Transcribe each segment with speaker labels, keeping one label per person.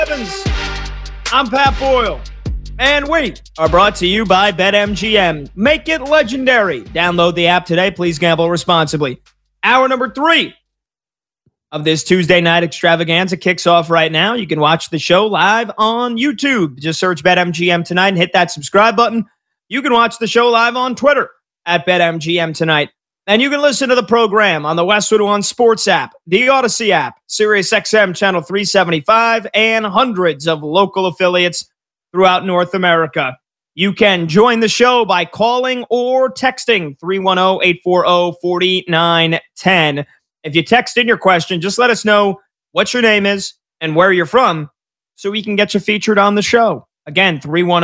Speaker 1: Evans. I'm Pat Boyle. And we are brought to you by BetMGM. Make it legendary. Download the app today. Please gamble responsibly. Hour number 3 of this Tuesday night extravaganza kicks off right now. You can watch the show live on YouTube. Just search BetMGM tonight and hit that subscribe button. You can watch the show live on Twitter at BetMGM tonight. And you can listen to the program on the Westwood One Sports app, the Odyssey app, SiriusXM Channel 375, and hundreds of local affiliates throughout North America. You can join the show by calling or texting 310-840-4910. If you text in your question, just let us know what your name is and where you're from so we can get you featured on the show. Again,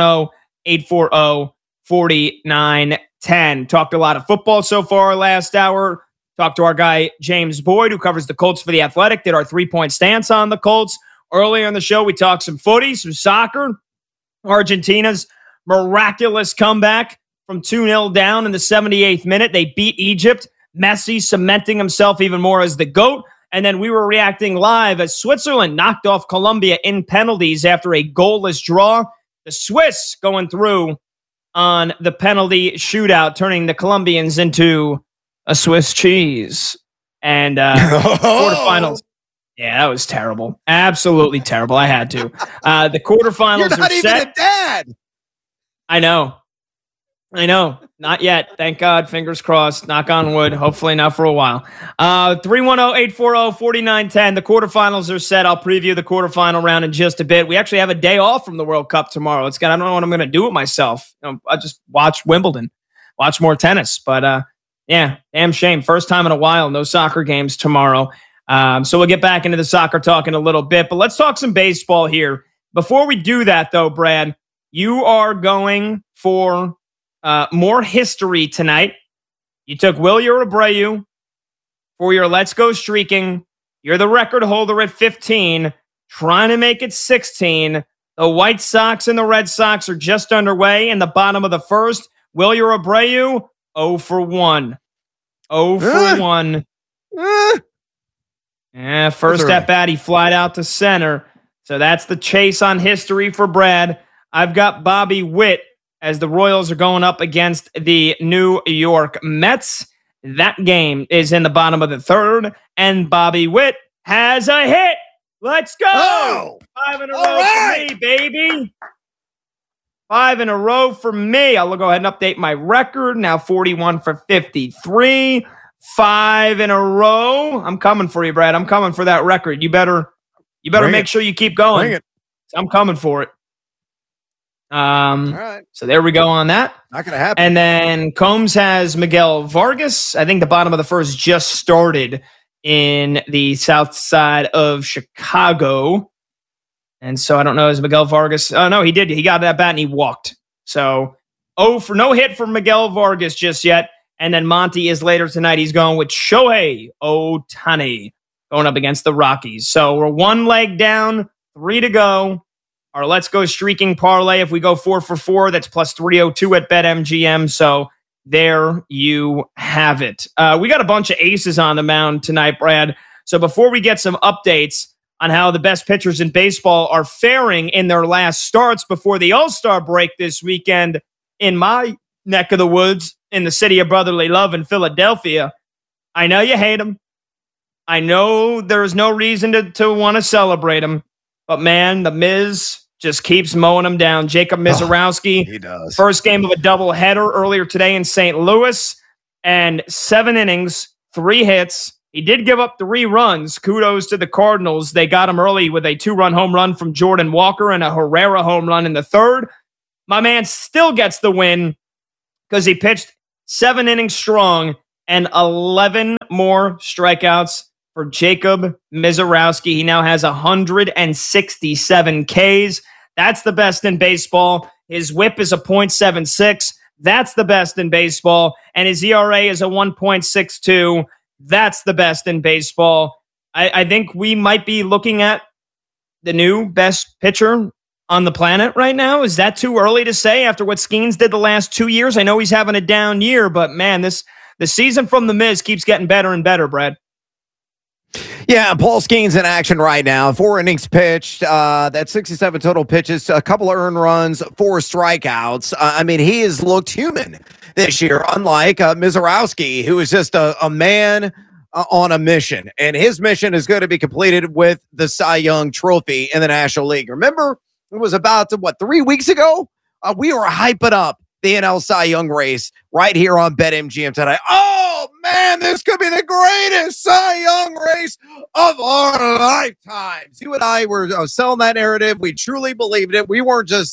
Speaker 1: 310-840-4910. Talked a lot of football so far last hour. Talked to our guy, James Boyd, who covers the Colts for The Athletic, did our three-point stance on the Colts. Earlier in the show, we talked some footy, some soccer. Argentina's miraculous comeback from 2-0 down in the 78th minute. They beat Egypt. Messi cementing himself even more as the GOAT. And then we were reacting live as Switzerland knocked off Colombia in penalties after a goalless draw. The Swiss going through on the penalty shootout, turning the Colombians into a Swiss cheese. And quarterfinals. Yeah, that was terrible. Absolutely terrible. I had to. The quarterfinals
Speaker 2: You're not even
Speaker 1: set.
Speaker 2: a dad.
Speaker 1: I know. Not yet. Thank God. Fingers crossed. Knock on wood. Hopefully not for a while. 310-840-4910. The quarterfinals are set. I'll preview the quarterfinal round in just a bit. We actually have a day off from the World Cup tomorrow. I don't know what I'm going to do with myself. I'll just watch Wimbledon, watch more tennis. But yeah, damn shame. First time in a while. No soccer games tomorrow. So we'll get back into the soccer talk in a little bit, but let's talk some baseball here. Before we do that, though, Brad, you are going for more history tonight. You took Wilyer Abreu for your Let's Go Streaking. You're the record holder at 15, trying to make it 16. The White Sox and the Red Sox are just underway in the bottom of the first. Wilyer Abreu, 0 for 1. 0 for 1. Yeah, first at bat, he flied out to center. So that's the chase on history for Brad. I've got Bobby Witt as the Royals are going up against the New York Mets. That game is in the bottom of the third, and Bobby Witt has a hit. Let's go.
Speaker 2: Oh,
Speaker 1: 5 in a row for me, baby. 5 in a row for me. I'll go ahead and update my record. Now 41 for 53. 5 in a row. I'm coming for you, Brad. I'm coming for that record. You better make sure you keep going. I'm coming for it. All right. So there we go on that.
Speaker 2: Not going to happen.
Speaker 1: And then Combs has Miguel Vargas. I think the bottom of the first just started in the south side of Chicago. And so I don't know, is Miguel Vargas? Oh, no, he did. He got that bat and he walked. So, no hit for Miguel Vargas just yet. And then Monty is later tonight. He's going with Shohei Ohtani going up against the Rockies. So we're 1 leg down, 3 to go. Our Let's Go Streaking parlay, if we go 4 for 4, that's plus 302 at BetMGM. So there you have it. We got a bunch of aces on the mound tonight, Brad. So before we get some updates on how the best pitchers in baseball are faring in their last starts before the All-Star break this weekend in my neck of the woods, in the city of brotherly love in Philadelphia. I know you hate him. I know there's no reason to want to celebrate him. But, man, the Miz just keeps mowing him down. Jacob Mizorowski,
Speaker 2: he does.
Speaker 1: First game of a doubleheader earlier today in St. Louis. And 7 innings, 3 hits. He did give up 3 runs. Kudos to the Cardinals. They got him early with a 2-run home run from Jordan Walker and a Herrera home run in the third. My man still gets the win because he pitched 7 innings strong and 11 more strikeouts for Jacob Mizorowski. He now has 167 Ks. That's the best in baseball. His whip is a .76. That's the best in baseball. And his ERA is a 1.62. That's the best in baseball. I think we might be looking at the new best pitcher on the planet right now. Is that too early to say after what Skeens did the last 2 years? I know he's having a down year, but man, the season from the Miz keeps getting better and better, Brad.
Speaker 2: Yeah, Paul Skeens in action right now. 4 innings pitched. That's 67 total pitches, a couple of earned runs, 4 strikeouts. I mean, he has looked human this year, unlike Mizorowski, who is just a man on a mission. And his mission is going to be completed with the Cy Young Trophy in the National League. Remember, it was about, 3 weeks ago? We were hyping up the NL Cy Young race right here on BetMGM tonight. Oh, man, this could be the greatest Cy Young race of our lifetimes. You and I were selling that narrative. We truly believed it. We weren't just,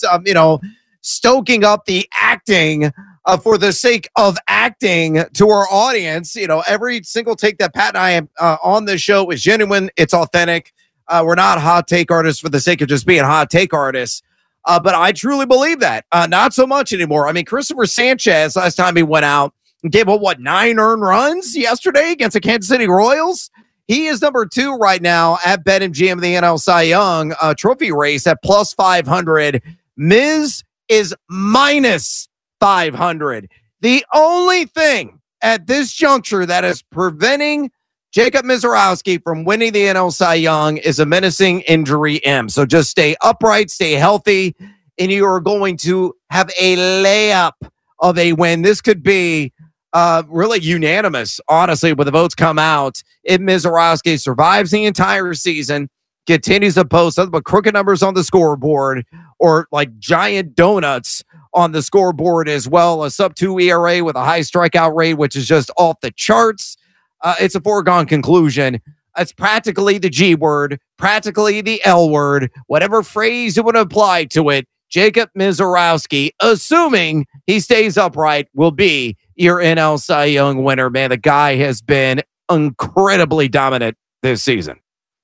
Speaker 2: stoking up the acting for the sake of acting to our audience. Every single take that Pat and I am on the show is genuine. It's authentic. We're not hot take artists for the sake of just being hot take artists. But I truly believe that. Not so much anymore. I mean, Christopher Sanchez, last time he went out, gave up, 9 earned runs yesterday against the Kansas City Royals? He is number 2 right now at BetMGM, the NL Cy Young trophy race at plus 500. Miz is minus 500. The only thing at this juncture that is preventing Jacob Mizorowski from winning the NL Cy Young is a menacing injury M. So just stay upright, stay healthy, and you are going to have a layup of a win. This could be really unanimous, honestly, when the votes come out. If Mizorowski survives the entire season, continues to post nothing but crooked numbers on the scoreboard or like giant donuts on the scoreboard as well, a sub-2 ERA with a high strikeout rate, which is just off the charts. It's a foregone conclusion. It's practically the G word, practically the L word, whatever phrase you want to apply to it. Jacob Mizorowski, assuming he stays upright, will be your NL Cy Young winner. Man, the guy has been incredibly dominant this season.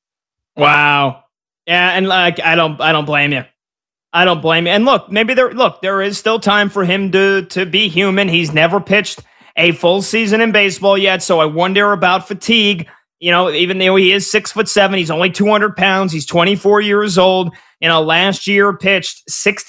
Speaker 1: Wow. Yeah, and I don't blame you. I don't blame you. And look, there is still time for him to be human. He's never pitched a full season in baseball yet, so I wonder about fatigue. Even though he is 6'7", he's only 200 pounds. He's 24 years old. Last year pitched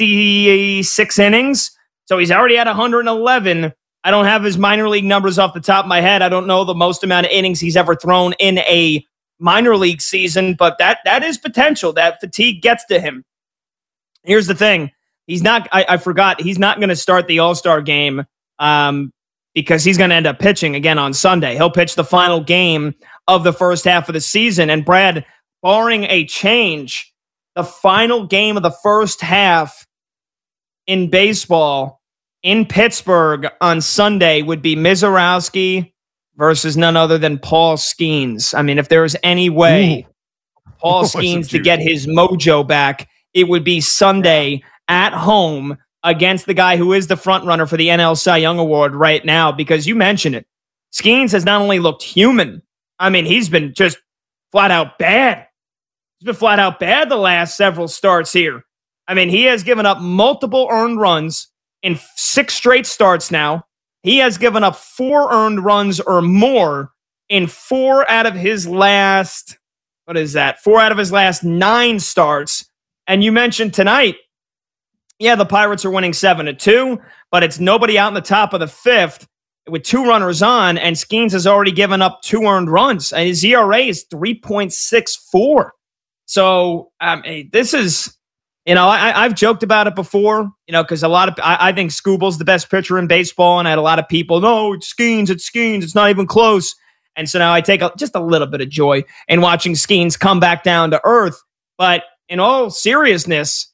Speaker 1: 66 innings, so he's already at 111. I don't have his minor league numbers off the top of my head. I don't know the most amount of innings he's ever thrown in a minor league season, but that is potential. That fatigue gets to him. Here's the thing: he's not. I forgot. He's not going to start the All-Star game. Because he's going to end up pitching again on Sunday. He'll pitch the final game of the first half of the season. And Brad, barring a change, the final game of the first half in baseball in Pittsburgh on Sunday would be Mizorowski versus none other than Paul Skeens. I mean, if there was any way Paul Skeens to get his mojo back, it would be Sunday at home against the guy who is the front runner for the NL Cy Young Award right now, because you mentioned it. Skeens has not only looked human, I mean, he's been just flat out bad. He's been flat out bad the last several starts here. I mean, he has given up multiple earned runs in 6 straight starts now. He has given up 4 earned runs or more in 4 out of his last, 4 out of his last 9 starts. And you mentioned tonight, yeah, the Pirates are winning 7-2, but it's nobody out in the top of the 5th with 2 runners on, and Skeens has already given up 2 earned runs. And his ERA is 3.64. So this is, I've joked about it before, because I think Skubal's the best pitcher in baseball, and I had a lot of people, no, it's Skeens, it's not even close. And so now I take just a little bit of joy in watching Skeens come back down to earth. But in all seriousness,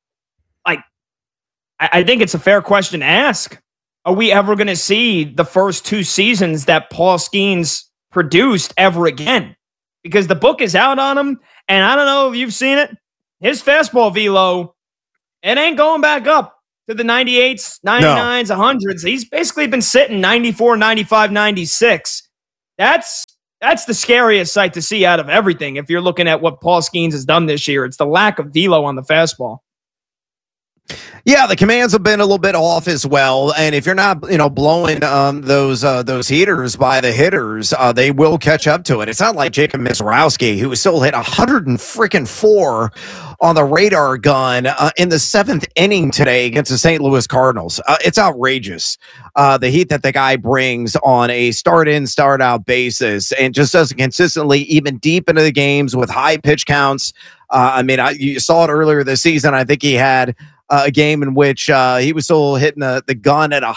Speaker 1: I think it's a fair question to ask. Are we ever going to see the first 2 seasons that Paul Skeens produced ever again? Because the book is out on him, and I don't know if you've seen it. His fastball velo, it ain't going back up to the 98s, 99s, 100s. He's basically been sitting 94, 95, 96. That's the scariest sight to see out of everything. If you're looking at what Paul Skeens has done this year, it's the lack of velo on the fastball.
Speaker 2: Yeah, the commands have been a little bit off as well, and if you're not, blowing those heaters by the hitters, they will catch up to it. It's not like Jacob Misiorowski, who still hit 104 on the radar gun in the 7th inning today against the St. Louis Cardinals. It's outrageous, the heat that the guy brings on a start-in, start-out basis, and just does it consistently, even deep into the games with high pitch counts. You saw it earlier this season. I think he had a game in which he was still hitting the gun at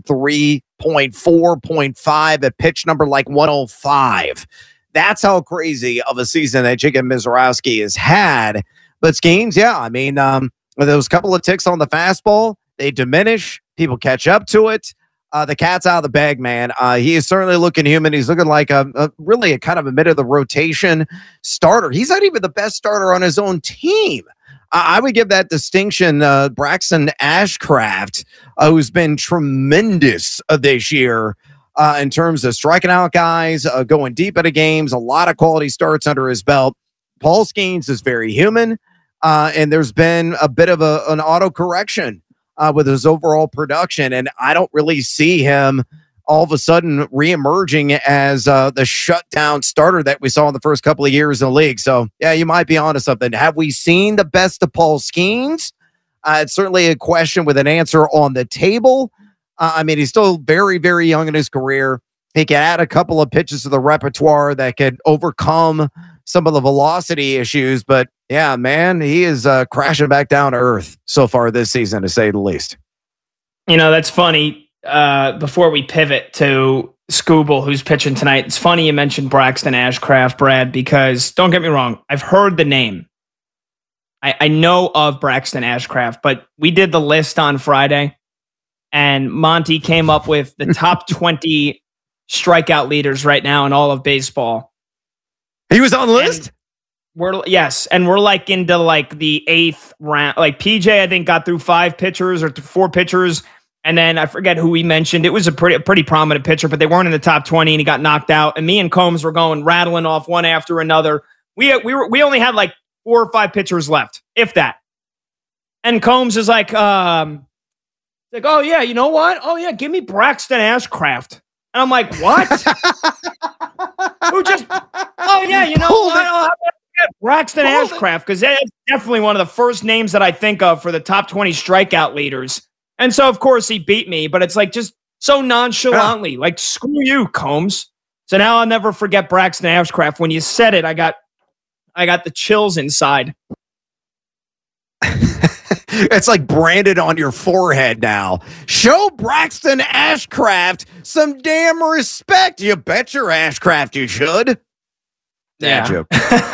Speaker 2: 103.4.5 at pitch number like 105. That's how crazy of a season that Jacob Misiorowski has had. But Skeens, those couple of ticks on the fastball, they diminish. People catch up to it. The cat's out of the bag, man. He is certainly looking human. He's looking like really a kind of a mid of the rotation starter. He's not even the best starter on his own team. I would give that distinction Braxton Ashcraft, who's been tremendous this year in terms of striking out guys, going deep into games, a lot of quality starts under his belt. Paul Skeens is very human, and there's been a bit of an auto correction with his overall production, and I don't really see him all of a sudden reemerging as the shutdown starter that we saw in the first couple of years in the league. So, yeah, you might be onto something. Have we seen the best of Paul Skeens? It's certainly a question with an answer on the table. He's still very, very young in his career. He can add a couple of pitches to the repertoire that could overcome some of the velocity issues. But, yeah, man, he is crashing back down to earth so far this season, to say the least.
Speaker 1: That's funny. Before we pivot to Skubal, who's pitching tonight, it's funny you mentioned Braxton Ashcraft, Brad, because don't get me wrong, I've heard the name. I know of Braxton Ashcraft, but we did the list on Friday, and Monty came up with the top 20 strikeout leaders right now in all of baseball.
Speaker 2: He was on the list?
Speaker 1: We're like into like the 8th round. Like PJ, I think, got through 5 pitchers or 4 pitchers. And then I forget who we mentioned. It was a pretty prominent pitcher, but they weren't in the top 20, and he got knocked out. And me and Combs were going rattling off one after another. We only had like 4 or 5 pitchers left, if that. And Combs is like, oh yeah, you know what? Oh yeah, give me Braxton Ashcraft. And I'm like, what? Who just? Oh yeah, you know what? How about Braxton Ashcraft, because that's definitely one of the first names that I think of for the top 20 strikeout leaders. And so, of course, he beat me, but it's like just so nonchalantly, like, screw you, Combs. So now I'll never forget Braxton Ashcraft. When you said it, I got the chills inside.
Speaker 2: It's like branded on your forehead now. Show Braxton Ashcraft some damn respect. You bet your Ashcraft you should.
Speaker 1: Yeah. Joke.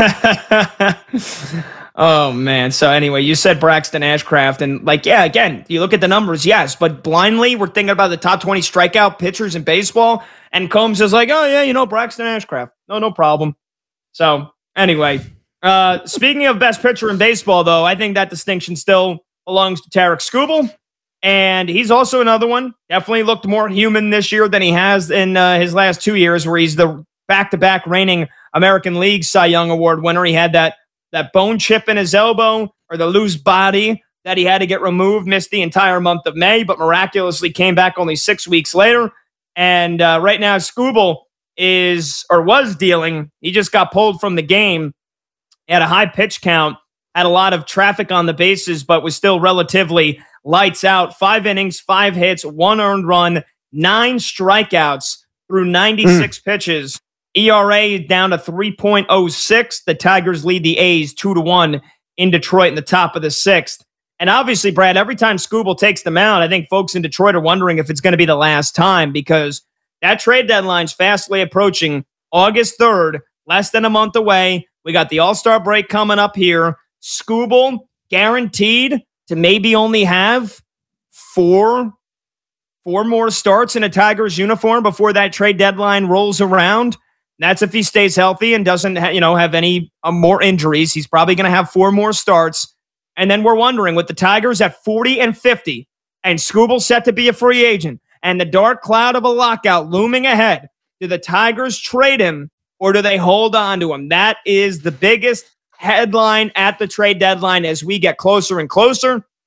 Speaker 1: Oh, man. So anyway, you said Braxton Ashcraft, and again, you look at the numbers, yes, but blindly, we're thinking about the top 20 strikeout pitchers in baseball, and Combs is like, oh, yeah, Braxton Ashcraft. No problem. So anyway, speaking of best pitcher in baseball, though, I think that distinction still belongs to Tarik Skubal, and he's also another one. Definitely looked more human this year than he has in his last 2 years, where he's the back-to-back reigning American League Cy Young Award winner. He had that bone chip in his elbow, or the loose body that he had to get removed, missed the entire month of May, but miraculously came back only 6 weeks later. And right now, Skubal was dealing. He just got pulled from the game. He had a high pitch count, had a lot of traffic on the bases, but was still relatively lights out. 5 innings, 5 hits, 1 earned run, 9 strikeouts through 96 pitches. ERA down to 3.06. The Tigers lead the A's 2-1 in Detroit in the top of the 6th. And obviously, Brad, every time Skubal takes them out, I think folks in Detroit are wondering if it's going to be the last time, because that trade deadline's fastly approaching. August 3rd, less than a month away. We got the All-Star break coming up here. Skubal guaranteed to maybe only have 4 more starts in a Tigers uniform before that trade deadline rolls around. That's if he stays healthy and doesn't have any more injuries. He's probably going to have 4 more starts. And then we're wondering, with the Tigers at 40-50 and Skubal set to be a free agent and the dark cloud of a lockout looming ahead, do the Tigers trade him or do they hold on to him? That is the biggest headline at the trade deadline as we get closer and closer.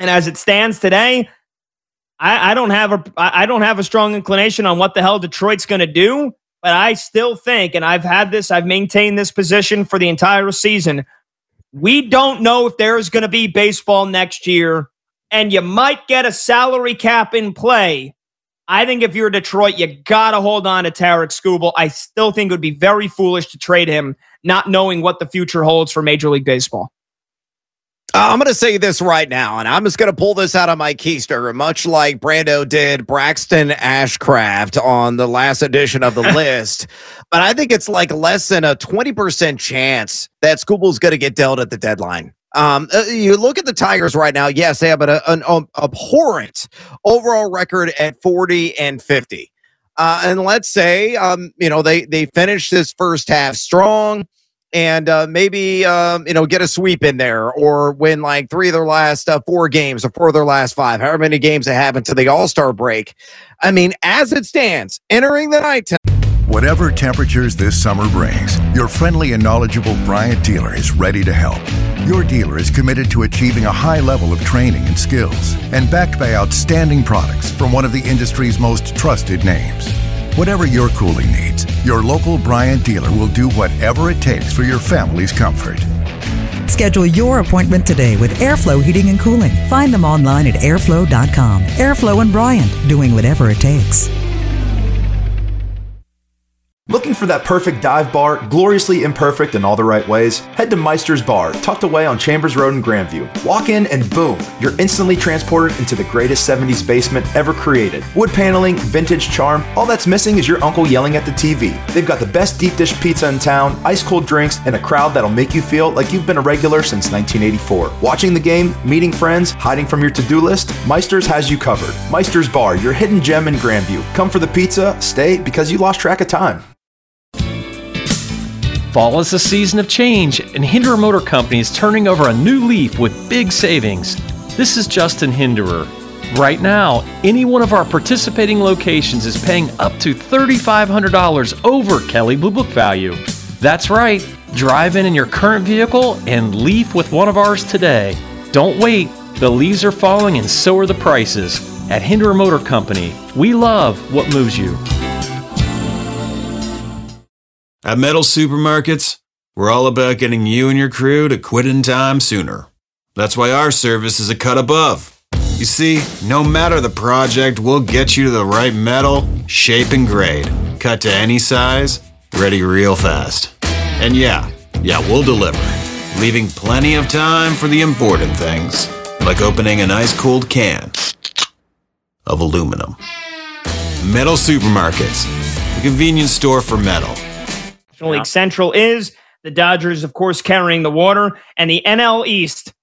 Speaker 1: And as it stands today, I don't have a strong inclination on what the hell Detroit's going to do. But I still think, and I've maintained this position for the entire season, we don't know if there's going to be baseball next year, and you might get a salary cap in play. I think if you're Detroit, you got to hold on to Tarek Skubal. I still think it would be very foolish to trade him, not knowing what the future holds for Major League Baseball.
Speaker 2: I'm going to say this right now, and I'm just going to pull this out of my keister, much like Brando did Braxton Ashcraft on the last edition of the list. But I think it's like less than a 20% chance that Skubal's going to get dealt at the deadline. You look at the Tigers right now. Yes, they have an abhorrent overall record at 40-50. And let's say, they finish this first half strong. And maybe, get a sweep in there or win like 3 of their last 4 games or 4 of their last 5, however many games they have until the All-Star break. I mean, as it stands, entering the night.
Speaker 3: Whatever temperatures this summer brings, your friendly and knowledgeable Bryant dealer is ready to help. Your dealer is committed to achieving a high level of training and skills and backed by outstanding products from one of the industry's most trusted names. Whatever your cooling needs, your local Bryant dealer will do whatever it takes for your family's comfort.
Speaker 4: Schedule your appointment today with Airflow Heating and Cooling. Find them online at airflow.com. Airflow and Bryant, doing whatever it takes.
Speaker 5: Looking for that perfect dive bar, gloriously imperfect in all the right ways? Head to Meister's Bar, tucked away on Chambers Road in Grandview. Walk in and boom, you're instantly transported into the greatest 70s basement ever created. Wood paneling, vintage charm, all that's missing is your uncle yelling at the TV. They've got the best deep dish pizza in town, ice cold drinks, and a crowd that'll make you feel like you've been a regular since 1984. Watching the game, meeting friends, hiding from your to-do list, Meister's has you covered. Meister's Bar, your hidden gem in Grandview. Come for the pizza, stay because you lost track of time.
Speaker 6: Fall is a season of change, and Hinderer Motor Company is turning over a new leaf with big savings. This is Justin Hinderer. Right now, any one of our participating locations is paying up to $3,500 over Kelley Blue Book value. That's right. Drive in your current vehicle and leaf with one of ours today. Don't wait. The leaves are falling and so are the prices. At Hinderer Motor Company, we love what moves you.
Speaker 7: At Metal Supermarkets, we're all about getting you and your crew to quit in time sooner. That's why our service is a cut above. You see, no matter the project, we'll get you to the right metal, shape, and grade. Cut to any size, ready real fast. And yeah, we'll deliver, leaving plenty of time for the important things, like opening an ice-cold can of aluminum. Metal Supermarkets, the convenience store for metal.
Speaker 1: League Central is the Dodgers, of course, carrying the water, and the NL East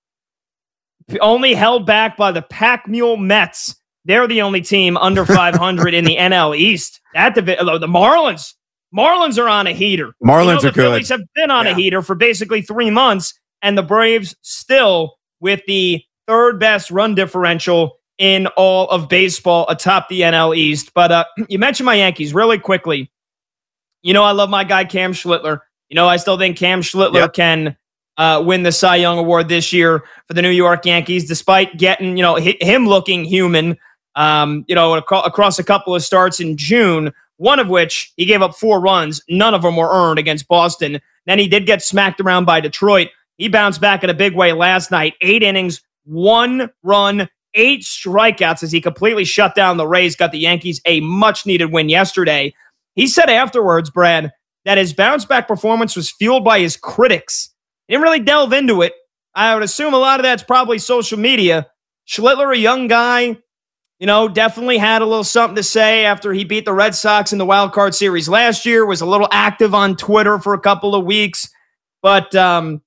Speaker 1: only held back by the Pack Mule Mets. They're the only team under 500 in the NL East. The Marlins are on a heater.
Speaker 2: Marlins are good.
Speaker 1: The Phillies have been on a heater for basically 3 months, and the Braves still with the third best run differential in all of baseball atop the NL East. But you mentioned my Yankees really quickly. You know, I love my guy, Cam Schlittler. You know, I still think Cam Schlittler can win the Cy Young Award this year for the New York Yankees, despite getting, him looking human, across a couple of starts in June, one of which he gave up 4 runs. None of them were earned against Boston. Then he did get smacked around by Detroit. He bounced back in a big way last night. 8 innings, 1 run, 8 strikeouts as he completely shut down the Rays, got the Yankees a much-needed win yesterday. He said afterwards, Brad, that his bounce-back performance was fueled by his critics. He didn't really delve into it. I would assume a lot of that's probably social media. Schlittler, a young guy, definitely had a little something to say after he beat the Red Sox in the wild card series last year, was a little active on Twitter for a couple of weeks. But, a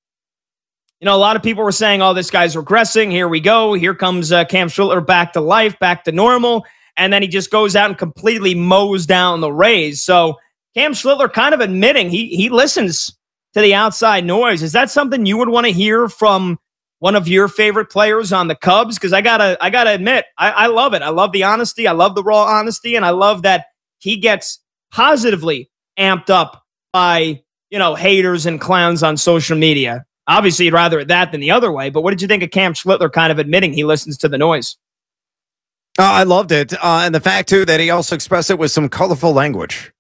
Speaker 1: lot of people were saying, oh, this guy's regressing. Here we go. Here comes Cam Schlittler back to life, back to normal. And then he just goes out and completely mows down the Rays. So Cam Schlittler kind of admitting he listens to the outside noise. Is that something you would want to hear from one of your favorite players on the Cubs? Because I gotta admit, I love it. I love the honesty. I love the raw honesty. And I love that he gets positively amped up by, haters and clowns on social media. Obviously, you'd rather that than the other way. But what did you think of Cam Schlittler kind of admitting he listens to the noise?
Speaker 2: I loved it. And the fact, too, that he also expressed it with some colorful language.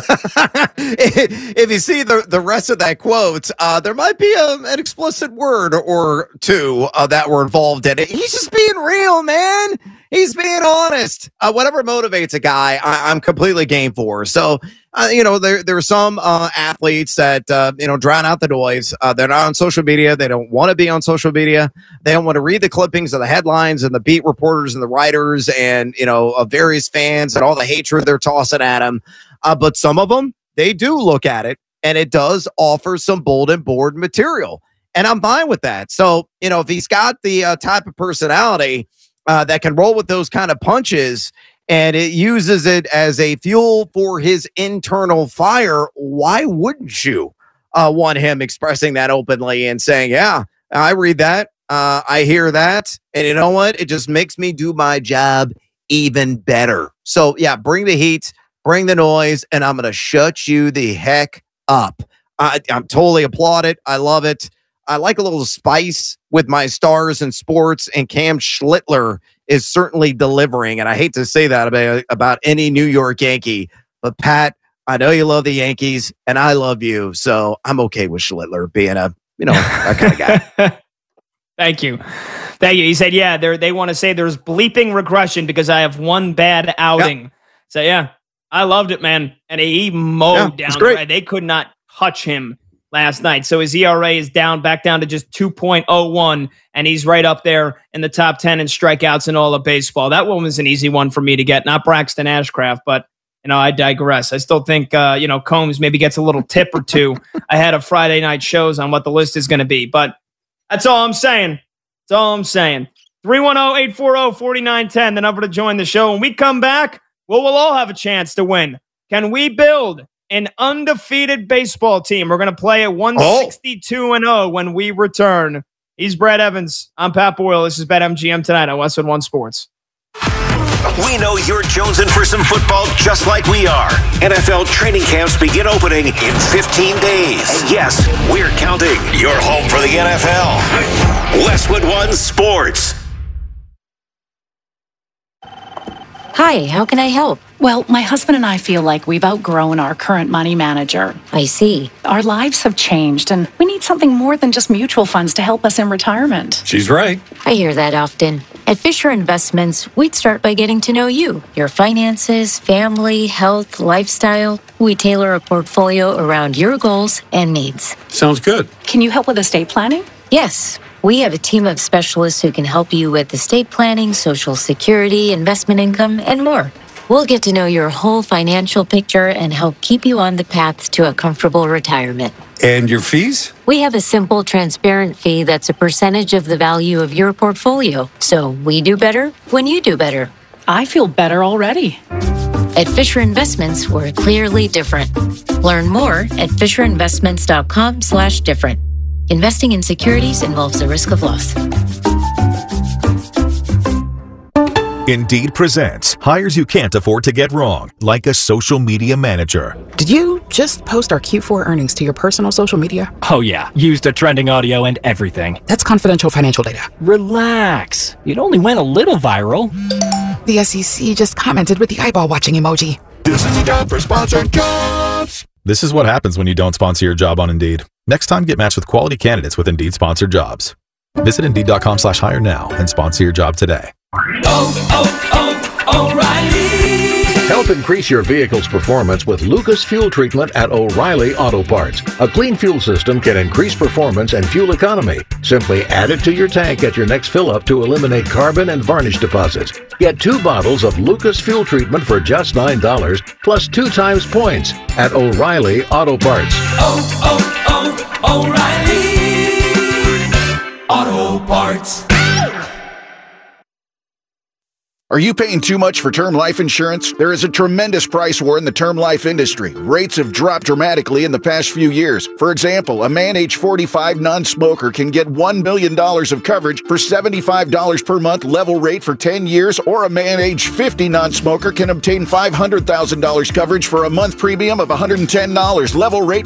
Speaker 2: If you see the rest of that quote, there might be an explicit word or two that were involved in it. He's just being real, man. He's being honest. Whatever motivates a guy, I'm completely game for. So, there are some athletes that, drown out the noise. They're not on social media. They don't want to be on social media. They don't want to read the clippings of the headlines and the beat reporters and the writers and, of various fans and all the hatred they're tossing at them. But some of them, they do look at it, and it does offer some bulletin board material. And I'm fine with that. So, if he's got the type of personality that can roll with those kind of punches, and it uses it as a fuel for his internal fire, why wouldn't you want him expressing that openly and saying, yeah, I read that, I hear that, and you know what? It just makes me do my job even better. So, yeah, bring the heat, bring the noise, and I'm going to shut you the heck up. I'm totally applaud it. I love it. I like a little spice with my stars in sports, and Cam Schlittler is certainly delivering. And I hate to say that about any New York Yankee, but Pat, I know you love the Yankees, and I love you, so I'm okay with Schlittler being that kind of guy.
Speaker 1: Thank you. He said, yeah, they want to say there's bleeping regression because I have one bad outing. Yep. So, yeah, I loved it, man. And he mowed down. Right? They could not touch him last night. So his ERA is back down to just 2.01, and he's right up there in the top 10 in strikeouts in all of baseball. That one was an easy one for me to get, not Braxton Ashcraft, but I digress. I still think Combs maybe gets a little tip or two ahead of Friday night shows on what the list is going to be. But that's all I'm saying. 310-840-4910, the number to join the show. When we come back, we'll all have a chance to win. Can we build an undefeated baseball team? We're going to play at 162-0 when we return. He's Brad Evans. I'm Pat Boyle. This is BetMGM tonight on Westwood One Sports.
Speaker 8: We know you're jonesing for some football just like we are. NFL training camps begin opening in 15 days. And yes, we're counting. You're home for the NFL. Westwood One Sports.
Speaker 9: Hi, how can I help?
Speaker 10: Well, my husband and I feel like we've outgrown our current money manager.
Speaker 9: I see.
Speaker 10: Our lives have changed, and we need something more than just mutual funds to help us in retirement.
Speaker 11: She's right.
Speaker 9: I hear that often. At Fisher Investments, we'd start by getting to know you, your finances, family, health, lifestyle. We tailor a portfolio around your goals and needs.
Speaker 11: Sounds good.
Speaker 10: Can you help with estate planning?
Speaker 9: Yes. We have a team of specialists who can help you with estate planning, Social Security, investment income, and more. We'll get to know your whole financial picture and help keep you on the path to a comfortable retirement.
Speaker 11: And your fees?
Speaker 9: We have a simple, transparent fee that's a percentage of the value of your portfolio. So we do better when you do better.
Speaker 10: I feel better already.
Speaker 9: At Fisher Investments, we're clearly different. Learn more at FisherInvestments.com/different. Investing in securities involves the risk of loss.
Speaker 12: Indeed presents hires you can't afford to get wrong, like a social media manager.
Speaker 13: Did you just post our Q4 earnings to your personal social media?
Speaker 14: Oh yeah, used a trending audio and everything.
Speaker 13: That's confidential financial data.
Speaker 14: Relax. It only went a little viral.
Speaker 13: The SEC just commented with the eyeball watching emoji.
Speaker 12: This is the time for sponsored jobs. This is what happens when you don't sponsor your job on Indeed. Next time, get matched with quality candidates with Indeed sponsored jobs. Visit Indeed.com/hire now and sponsor your job today.
Speaker 15: O'Reilly. Help increase your vehicle's performance with Lucas Fuel Treatment at O'Reilly Auto Parts. A clean fuel system can increase performance and fuel economy. Simply add it to your tank at your next fill-up to eliminate carbon and varnish deposits. Get 2 bottles of Lucas Fuel Treatment for just $9 plus 2 times points at O'Reilly Auto Parts.
Speaker 16: O'Reilly Auto Parts.
Speaker 17: Are you paying too much for term life insurance? There is a tremendous price war in the term life industry. Rates have dropped dramatically in the past few years. For example, a man age 45 non-smoker can get $1 million of coverage for $75 per month level rate for 10 years, or a man age 50 non-smoker can obtain $500,000 coverage for a month premium of $110 level rate